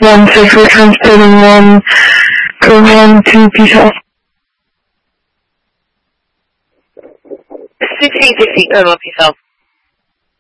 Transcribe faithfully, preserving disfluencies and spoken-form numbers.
one six, we're transporting one, code one to Peace House. sixteen sixteen, code one, Peace House.